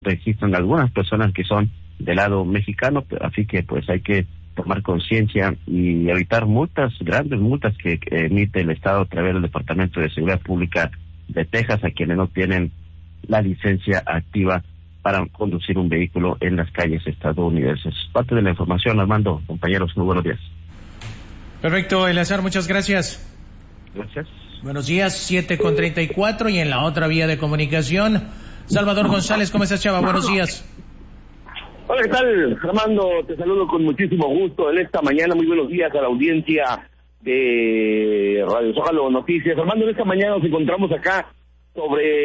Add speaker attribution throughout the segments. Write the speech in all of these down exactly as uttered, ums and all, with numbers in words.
Speaker 1: registran algunas personas que son del lado mexicano, así que pues hay que tomar conciencia y evitar multas, grandes multas que, que emite el Estado a través del Departamento de Seguridad Pública de Texas a quienes no tienen la licencia activa para conducir un vehículo en las calles estadounidenses. Parte de la información, Armando, compañeros, muy buenos días.
Speaker 2: Perfecto, Eleazar, muchas gracias.
Speaker 1: Gracias.
Speaker 2: Buenos días, siete con treinta y cuatro, y en la otra vía de comunicación, Salvador González. ¿Cómo estás, Chava? Buenos días.
Speaker 3: Hola, ¿qué tal, Armando? Te saludo con muchísimo gusto en esta mañana. Muy buenos días a la audiencia de Radio Zócalo Noticias. Armando, en esta mañana nos encontramos acá sobre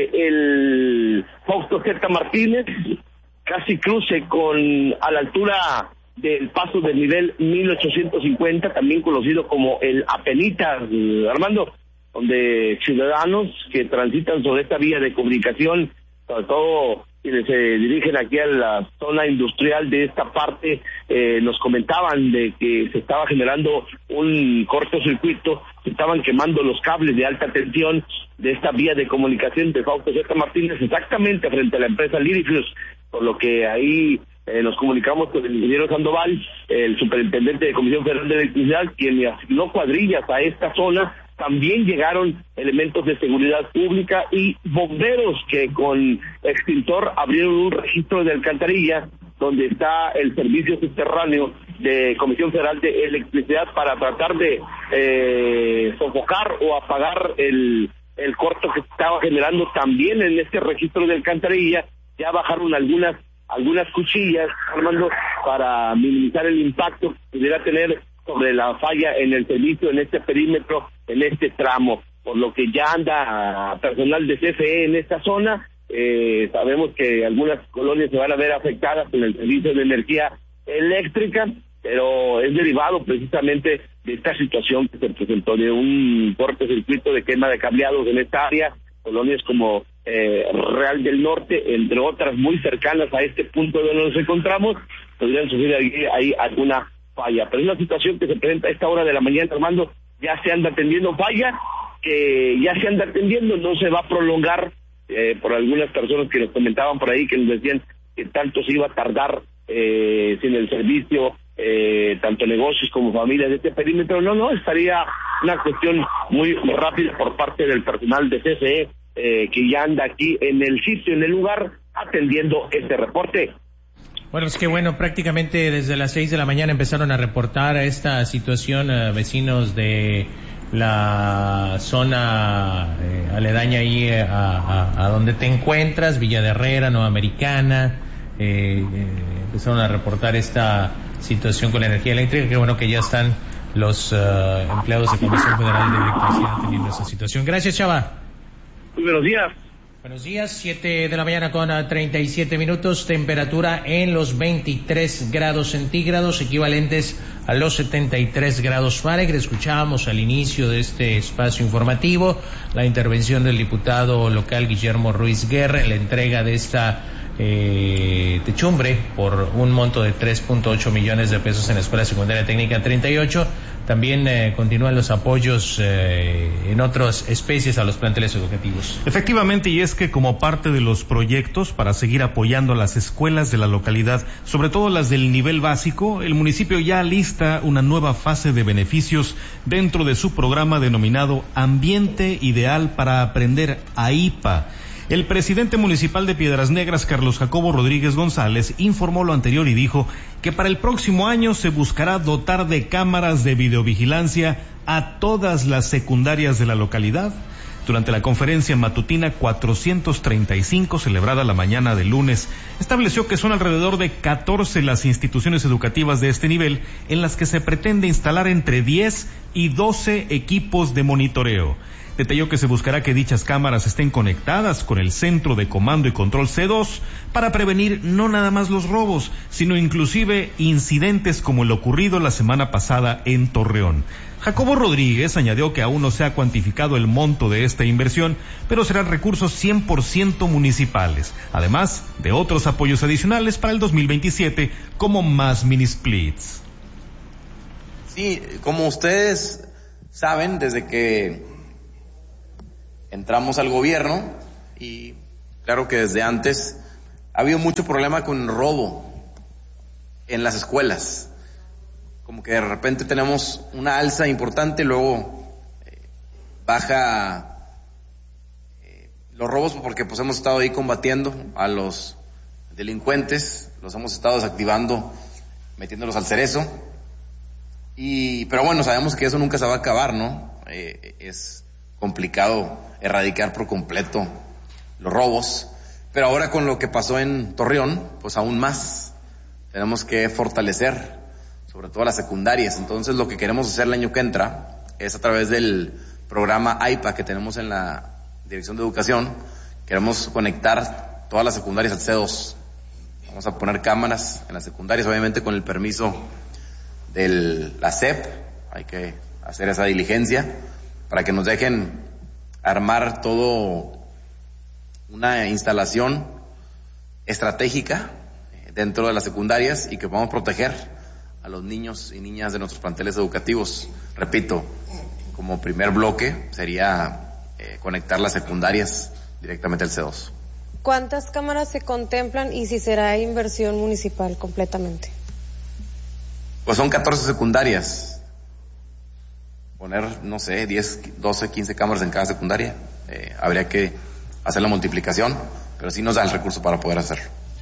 Speaker 3: el Fausto Zeta Martínez, casi cruce con, a la altura del paso del nivel mil ochocientos cincuenta, también conocido como el Apenitas, Armando, donde ciudadanos que transitan sobre esta vía de comunicación, sobre todo quienes se dirigen aquí a la zona industrial de esta parte, eh, nos comentaban de que se estaba generando un cortocircuito, se estaban quemando los cables de alta tensión de esta vía de comunicación de Fausto Zeta Martínez, exactamente frente a la empresa Lirifius, por lo que ahí eh, nos comunicamos con el ingeniero Sandoval, el superintendente de Comisión Federal de Electricidad, quien asignó cuadrillas a esta zona. También llegaron elementos de seguridad pública y bomberos que con extintor abrieron un registro de alcantarilla donde está el servicio subterráneo de Comisión Federal de Electricidad para tratar de eh, sofocar o apagar el, el corto que estaba generando también en este registro de alcantarilla. Ya bajaron algunas algunas cuchillas, Armando, para minimizar el impacto que pudiera tener sobre la falla en el servicio, en este perímetro, en este tramo, por lo que ya anda personal de C F E en esta zona. Eh, sabemos que algunas colonias se van a ver afectadas en el servicio de energía eléctrica, pero es derivado precisamente de esta situación que se presentó de un cortocircuito de quema de cableados en esta área, colonias como eh, Real del Norte, entre otras muy cercanas a este punto donde nos encontramos, podrían sufrir ahí, ahí alguna falla, pero es una situación que se presenta a esta hora de la mañana, Armando. Ya se anda atendiendo falla, que ya se anda atendiendo, no se va a prolongar, eh, por algunas personas que nos comentaban por ahí, que nos decían que tanto se iba a tardar eh, sin el servicio, eh, tanto negocios como familias de este perímetro. No, no, estaría una cuestión muy rápida por parte del personal de C F E, eh, que ya anda aquí en el sitio, en el lugar, atendiendo este reporte.
Speaker 2: Bueno, es que bueno, prácticamente desde las seis de la mañana empezaron a reportar esta situación eh, vecinos de la zona eh, aledaña ahí a, a, a donde te encuentras, Villa de Herrera, Nueva Americana, eh, eh, empezaron a reportar esta situación con la energía eléctrica, que bueno que ya están los uh, empleados de Comisión Federal de Electricidad teniendo esa situación. Gracias, Chava.
Speaker 3: Muy buenos días.
Speaker 2: Buenos días, siete de la mañana con treinta y siete minutos, temperatura en los veintitrés grados centígrados, equivalentes a los setenta y tres grados Fahrenheit. Escuchábamos al inicio de este espacio informativo la intervención del diputado local Guillermo Ruiz Guerra en la entrega de esta eh, techumbre por un monto de tres punto ocho millones de pesos en la Escuela Secundaria Técnica treinta y ocho. También eh, continúan los apoyos eh, en otras especies a los planteles educativos.
Speaker 4: Efectivamente, y es que como parte de los proyectos para seguir apoyando a las escuelas de la localidad, sobre todo las del nivel básico, el municipio ya alista una nueva fase de beneficios dentro de su programa denominado Ambiente Ideal para Aprender, A I P A. El presidente municipal de Piedras Negras, Carlos Jacobo Rodríguez González, informó lo anterior y dijo que para el próximo año se buscará dotar de cámaras de videovigilancia a todas las secundarias de la localidad. Durante la conferencia matutina cuatrocientos treinta y cinco, celebrada la mañana del lunes, estableció que son alrededor de catorce las instituciones educativas de este nivel en las que se pretende instalar entre diez y doce equipos de monitoreo. Detalló que se buscará que dichas cámaras estén conectadas con el Centro de Comando y Control C dos para prevenir no nada más los robos, sino inclusive incidentes como el ocurrido la semana pasada en Torreón. Jacobo Rodríguez añadió que aún no se ha cuantificado el monto de esta inversión, pero serán recursos cien por ciento municipales, además de otros apoyos adicionales para el dos mil veintisiete, como más mini splits.
Speaker 5: Sí, como ustedes saben, desde que entramos al gobierno, y claro que desde antes ha habido mucho problema con robo en las escuelas. Como que de repente tenemos una alza importante, luego eh, baja eh, los robos, porque pues hemos estado ahí combatiendo a los delincuentes, los hemos estado desactivando, metiéndolos al cerezo. Y pero bueno, sabemos que eso nunca se va a acabar, ¿no? Eh, es complicado erradicar por completo los robos, pero ahora con lo que pasó en Torreón, pues aún más tenemos que fortalecer sobre todo las secundarias. Entonces lo que queremos hacer el año que entra es, a través del programa A I P A que tenemos en la Dirección de Educación, queremos conectar todas las secundarias al C dos. Vamos a poner cámaras en las secundarias, obviamente con el permiso de la S E P, hay que hacer esa diligencia para que nos dejen armar todo una instalación estratégica dentro de las secundarias y que podamos proteger a los niños y niñas de nuestros planteles educativos. Repito, como primer bloque sería eh, conectar las secundarias directamente al C dos.
Speaker 6: ¿Cuántas cámaras se contemplan y si será inversión municipal completamente?
Speaker 5: Pues son catorce secundarias. Poner, no sé, diez, doce, quince cámaras en cada secundaria. Eh, habría que hacer la multiplicación, pero sí nos da el recurso para poder hacerlo.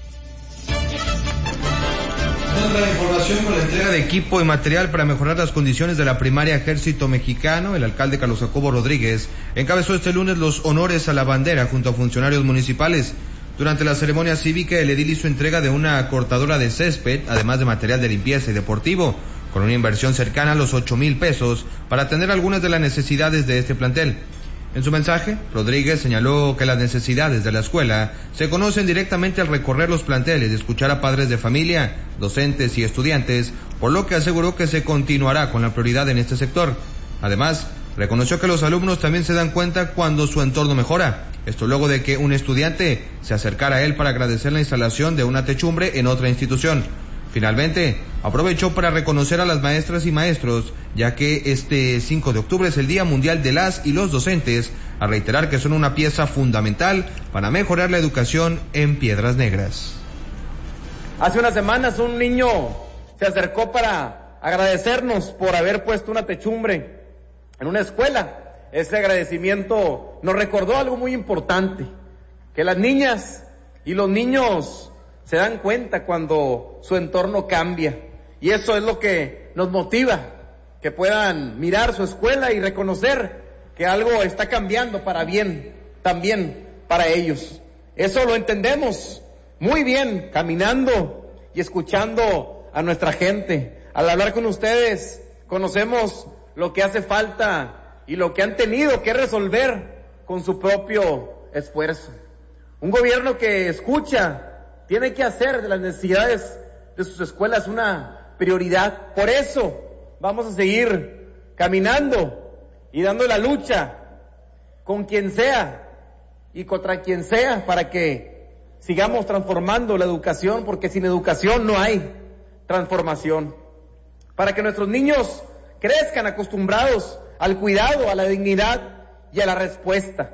Speaker 7: Otra información con la entrega de equipo y material para mejorar las condiciones de la primaria Ejército Mexicano. El alcalde Carlos Jacobo Rodríguez encabezó este lunes los honores a la bandera junto a funcionarios municipales. Durante la ceremonia cívica, el edil hizo entrega de una cortadora de césped, además de material de limpieza y deportivo, con una inversión cercana a los ocho mil pesos para atender algunas de las necesidades de este plantel. En su mensaje, Rodríguez señaló que las necesidades de la escuela se conocen directamente al recorrer los planteles y escuchar a padres de familia, docentes y estudiantes, por lo que aseguró que se continuará con la prioridad en este sector. Además, reconoció que los alumnos también se dan cuenta cuando su entorno mejora. Esto luego de que un estudiante se acercara a él para agradecer la instalación de una techumbre en otra institución. Finalmente, aprovechó para reconocer a las maestras y maestros, ya que este cinco de octubre es el Día Mundial de las y los Docentes, a reiterar que son una pieza fundamental para mejorar la educación en Piedras Negras.
Speaker 8: Hace unas semanas un niño se acercó para agradecernos por haber puesto una techumbre en una escuela. Ese agradecimiento nos recordó algo muy importante, que las niñas y los niños se dan cuenta cuando su entorno cambia, y eso es lo que nos motiva, que puedan mirar su escuela y reconocer que algo está cambiando para bien, también para ellos. Eso lo entendemos muy bien caminando y escuchando a nuestra gente. Al hablar con ustedes conocemos lo que hace falta y lo que han tenido que resolver con su propio esfuerzo. Un gobierno que escucha tiene que hacer de las necesidades de sus escuelas una prioridad. Por eso vamos a seguir caminando y dando la lucha con quien sea y contra quien sea para que sigamos transformando la educación, porque sin educación no hay transformación. Para que nuestros niños crezcan acostumbrados al cuidado, a la dignidad y a la respuesta.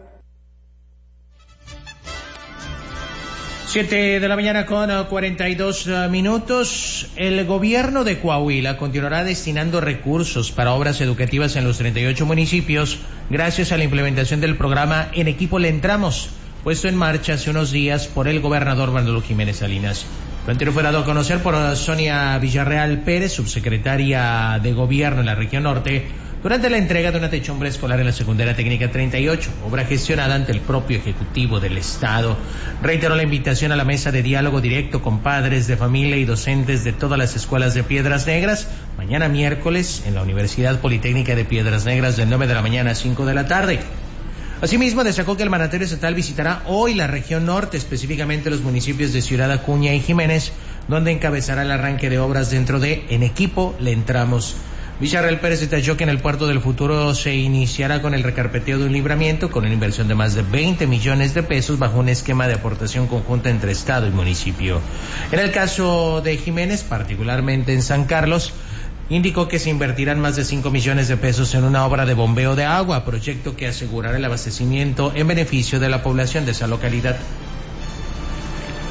Speaker 2: Siete de la mañana con cuarenta y dos minutos. El gobierno de Coahuila continuará destinando recursos para obras educativas en los treinta y ocho municipios gracias a la implementación del programa En Equipo Le Entramos, puesto en marcha hace unos días por el gobernador Manolo Jiménez Salinas. Lo anterior fue dado a conocer por Sonia Villarreal Pérez, subsecretaria de Gobierno en la región norte, durante la entrega de una techumbre escolar en la secundaria técnica treinta y ocho, obra gestionada ante el propio Ejecutivo del Estado. Reiteró la invitación a la mesa de diálogo directo con padres de familia y docentes de todas las escuelas de Piedras Negras, mañana miércoles en la Universidad Politécnica de Piedras Negras de nueve de la mañana a cinco de la tarde. Asimismo, destacó que el mandatario estatal visitará hoy la región norte, específicamente los municipios de Ciudad Acuña y Jiménez, donde encabezará el arranque de obras dentro de En Equipo Le Entramos. Villarreal Pérez detalló que en el puerto del futuro se iniciará con el recarpeteo de un libramiento con una inversión de más de veinte millones de pesos bajo un esquema de aportación conjunta entre Estado y municipio. En el caso de Jiménez, particularmente en San Carlos, indicó que se invertirán más de cinco millones de pesos en una obra de bombeo de agua, proyecto que asegurará el abastecimiento en beneficio de la población de esa localidad.
Speaker 9: Sí,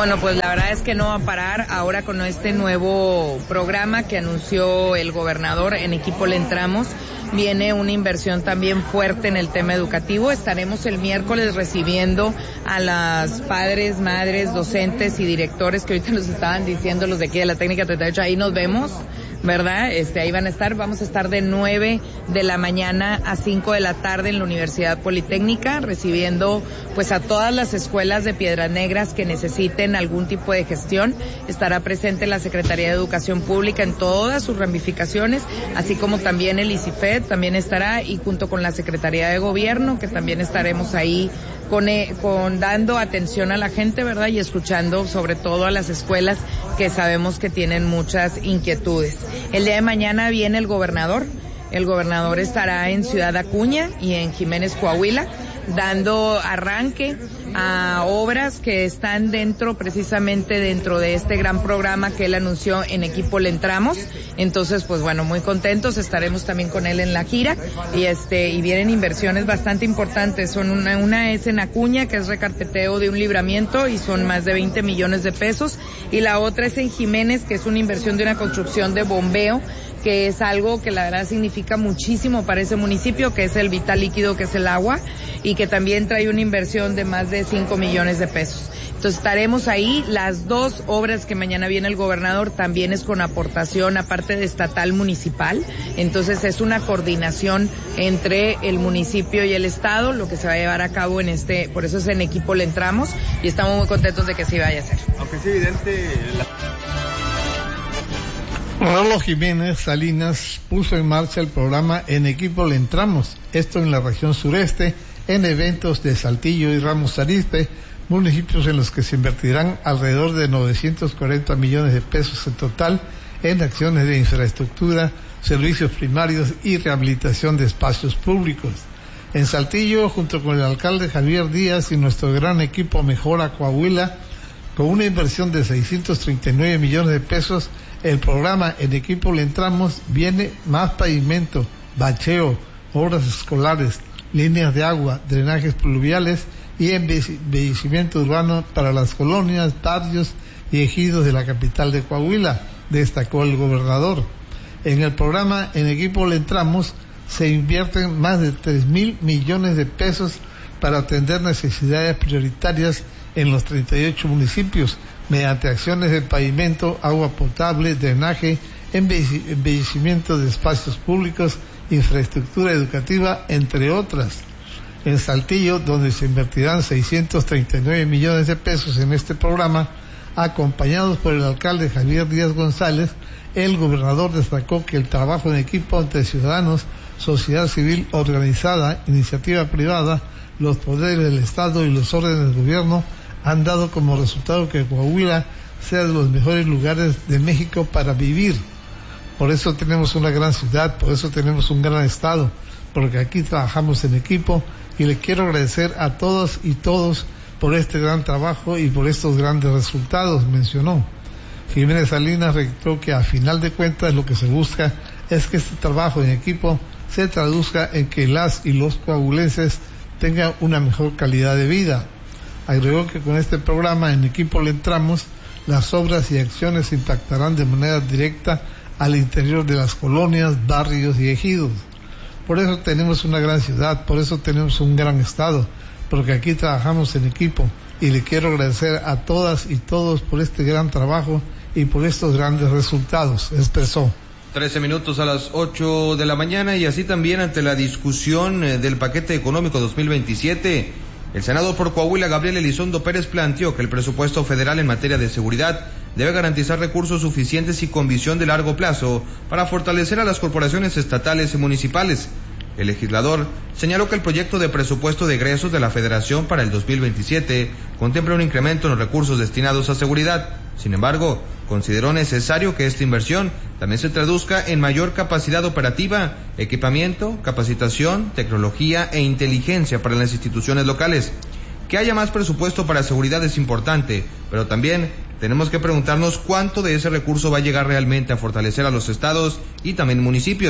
Speaker 9: Bueno, pues la verdad es que no va a parar ahora con este nuevo programa que anunció el gobernador. En equipo le entramos. Viene una inversión también fuerte en el tema educativo. Estaremos el miércoles recibiendo a las padres, madres, docentes y directores que ahorita nos estaban diciendo los de aquí de la técnica treinta y ocho. Ahí nos vemos, ¿verdad? Este, ahí van a estar. Vamos a estar de nueve de la mañana a cinco de la tarde en la Universidad Politécnica, recibiendo pues a todas las escuelas de Piedras Negras que necesiten algún tipo de gestión. Estará presente la Secretaría de Educación Pública en todas sus ramificaciones, así como también el ICIFED también estará, y junto con la Secretaría de Gobierno, que también estaremos ahí con, eh, con dando atención a la gente, ¿verdad? Y escuchando sobre todo a las escuelas que sabemos que tienen muchas inquietudes. El día de mañana viene el gobernador. El gobernador estará en Ciudad Acuña y en Jiménez, Coahuila, dando arranque a obras que están dentro, precisamente dentro de este gran programa que él anunció. En equipo le entramos. Entonces, pues bueno, muy contentos, estaremos también con él en la gira, y este, y vienen inversiones bastante importantes. Son una, una es en Acuña, que es recarpeteo de un libramiento, y son más de veinte millones de pesos, y la otra es en Jiménez, que es una inversión de una construcción de bombeo, que es algo que la verdad significa muchísimo para ese municipio, que es el vital líquido, que es el agua, y que también trae una inversión de más de cinco millones de pesos. Entonces estaremos ahí. Las dos obras que mañana viene el gobernador también es con aportación, aparte de estatal, municipal. Entonces es una coordinación entre el municipio y el estado, lo que se va a llevar a cabo en este, por eso es en equipo le entramos, y estamos muy contentos de que sí vaya a ser.
Speaker 10: Aunque es evidente la...
Speaker 11: Manolo Jiménez Salinas puso en marcha el programa En Equipo le entramos, esto en la región sureste, en eventos de Saltillo y Ramos Arizpe, municipios en los que se invertirán alrededor de novecientos cuarenta millones de pesos en total en acciones de infraestructura, servicios primarios y rehabilitación de espacios públicos. En Saltillo, junto con el alcalde Javier Díaz y nuestro gran equipo Mejora Coahuila, con una inversión de seiscientos treinta y nueve millones de pesos, el programa En Equipo le entramos viene más pavimento, bacheo, obras escolares, líneas de agua, drenajes pluviales y embellecimiento urbano para las colonias, barrios y ejidos de la capital de Coahuila, destacó el gobernador. En el programa En Equipo le entramos se invierten más de tres mil millones de pesos para atender necesidades prioritarias en los treinta y ocho municipios, mediante acciones de pavimento, agua potable, drenaje, embellecimiento de espacios públicos, infraestructura educativa, entre otras. En Saltillo, donde se invertirán seiscientos treinta y nueve millones de pesos en este programa, acompañados por el alcalde Javier Díaz González, el gobernador destacó que el trabajo en equipo entre ciudadanos, sociedad civil organizada, iniciativa privada, los poderes del Estado y los órdenes del gobierno han dado como resultado que Coahuila sea de los mejores lugares de México para vivir. Por eso tenemos una gran ciudad, por eso tenemos un gran estado, porque aquí trabajamos en equipo, y le quiero agradecer a todas y todos por este gran trabajo y por estos grandes resultados, mencionó. Jiménez Salinas reiteró que a final de cuentas lo que se busca es que este trabajo en equipo se traduzca en que las y los coahuilenses tengan una mejor calidad de vida. Agregó que con este programa En Equipo le entramos, las obras y acciones impactarán de manera directa al interior de las colonias, barrios y ejidos. Por eso tenemos una gran ciudad, por eso tenemos un gran estado, porque aquí trabajamos en equipo, y le quiero agradecer a todas y todos por este gran trabajo y por estos grandes resultados, expresó.
Speaker 7: trece minutos a las ocho de la mañana, y así también ante la discusión del paquete económico dos mil veintisiete, el senador por Coahuila, Gabriel Elizondo Pérez, planteó que el presupuesto federal en materia de seguridad debe garantizar recursos suficientes y con visión de largo plazo para fortalecer a las corporaciones estatales y municipales. El legislador señaló que el proyecto de presupuesto de egresos de la Federación para el dos mil veintisiete contempla un incremento en los recursos destinados a seguridad. Sin embargo, consideró necesario que esta inversión también se traduzca en mayor capacidad operativa, equipamiento, capacitación, tecnología e inteligencia para las instituciones locales. Que haya más presupuesto para seguridad es importante, pero también tenemos que preguntarnos cuánto de ese recurso va a llegar realmente a fortalecer a los estados y también municipios.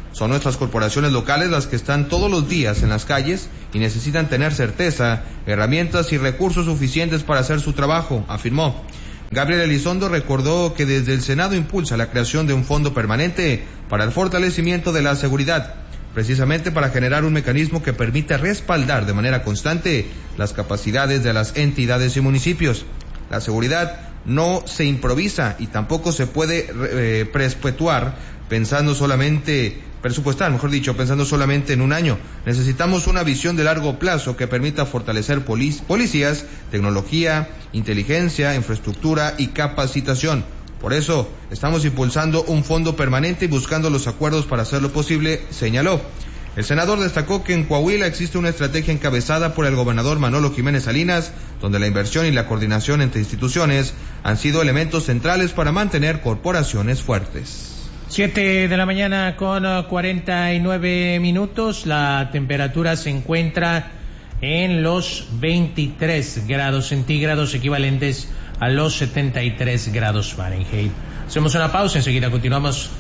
Speaker 7: Son nuestras corporaciones locales las que están todos los días en las calles y necesitan tener certeza, herramientas y recursos suficientes para hacer su trabajo, afirmó. Gabriel Elizondo recordó que desde el Senado impulsa la creación de un fondo permanente para el fortalecimiento de la seguridad, precisamente para generar un mecanismo que permita respaldar de manera constante las capacidades de las entidades y municipios. La seguridad no se improvisa y tampoco se puede eh, perpetuar pensando solamente, presupuestar, mejor dicho, pensando solamente en un año. Necesitamos una visión de largo plazo que permita fortalecer polic- policías, tecnología, inteligencia, infraestructura y capacitación. Por eso, estamos impulsando un fondo permanente y buscando los acuerdos para hacerlo posible, señaló. El senador destacó que en Coahuila existe una estrategia encabezada por el gobernador Manolo Jiménez Salinas, donde la inversión y la coordinación entre instituciones han sido elementos centrales para mantener corporaciones fuertes.
Speaker 2: Siete de la mañana con cuarenta y nueve minutos, la temperatura se encuentra en los veintitrés grados centígrados, equivalentes a los setenta y tres grados Fahrenheit. Hacemos una pausa, enseguida continuamos.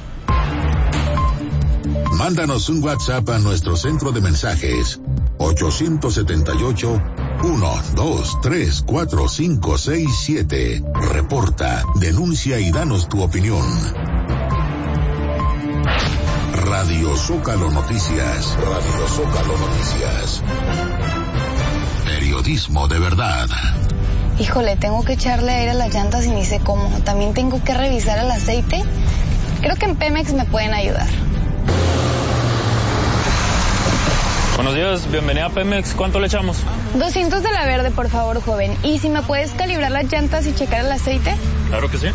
Speaker 10: Mándanos un WhatsApp a nuestro centro de mensajes ocho siete ocho, uno dos tres cuatro cinco seis siete. Reporta, denuncia y danos tu opinión. Radio Zócalo Noticias. Radio Zócalo Noticias. Periodismo de verdad.
Speaker 12: Híjole, tengo que echarle aire a las llantas y ni sé cómo. También tengo que revisar el aceite. Creo que en Pemex me pueden ayudar.
Speaker 13: Buenos días, bienvenida a Pemex. ¿Cuánto le echamos?
Speaker 12: doscientos de la verde, por favor, joven. ¿Y si me puedes calibrar las llantas y checar el aceite?
Speaker 13: Claro que sí.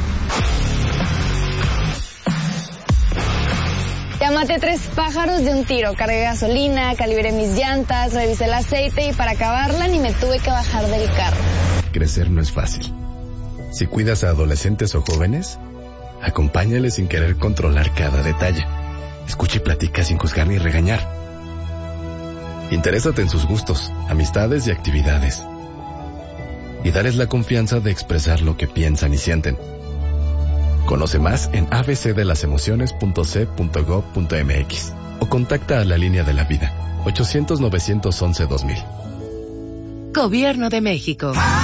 Speaker 12: Ya maté tres pájaros de un tiro. Cargué gasolina, calibré mis llantas, revisé el aceite y para acabarla ni me tuve que bajar del carro.
Speaker 14: Crecer no es fácil. Si cuidas a adolescentes o jóvenes, acompáñales sin querer controlar cada detalle. Escucha y platica sin juzgar ni regañar. Interésate en sus gustos, amistades y actividades. Y dales la confianza de expresar lo que piensan y sienten. Conoce más en a b c de las emociones punto c punto gob punto m x o contacta a la línea de la vida ochocientos, novecientos once, dos mil.
Speaker 15: Gobierno de México.